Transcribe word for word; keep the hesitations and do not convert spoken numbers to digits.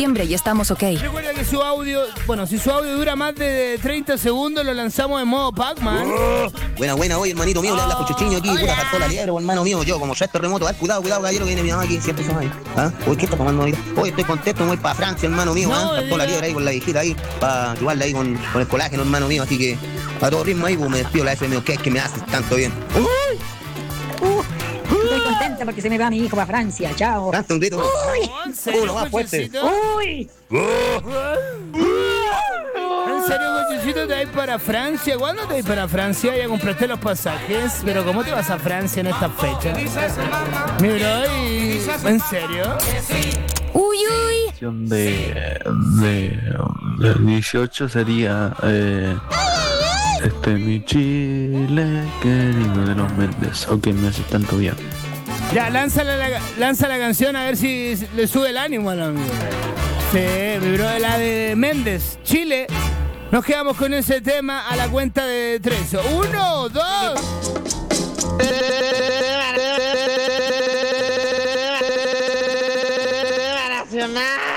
timbre y estamos ok. Recuerda que su audio, bueno, si su audio dura más de treinta segundos, lo lanzamos en modo Pac-Man. Oh. Buena, buena, oye, hermanito mío, le habla Pochechiño aquí, puta, saltó la liebre, hermano mío, yo como resto remoto, a ver, cuidado, cuidado, caballero, que viene mi mamá aquí, siempre son ahí. ¿Ah? Oye, ¿qué está tomando ahorita? Oye, estoy contento, me voy para Francia, hermano mío, ¿ah? Saltó la liebre ahí con la viejita ahí, para jugarla ahí con, con el colágeno, hermano mío, así que a todo ritmo ahí, pues me despido la F M O, que es que me haces tanto bien. ¡Uy! Uh, estoy contenta porque se me va mi hijo para Francia. Chao. Canta un grito. Uy. ¿En serio, Uno más fuerte. Uy. ¿En serio, cochecito, te vas para Francia? ¿Cuándo te vas para Francia? Ya compraste los pasajes, pero ¿cómo te vas a Francia en esta fecha? Mi bro, y... ¿en serio? Uy, uy. De, de, de dieciocho sería eh, este mi Chile querido de los Méndez. Ok, me hace tanto bien. Ya, lánzala la, lanza la canción a ver si le sube el ánimo al amigo. Sí, mi bro, la de Méndez, Chile. Nos quedamos con ese tema a la cuenta de tres. Uno, dos. Nacional.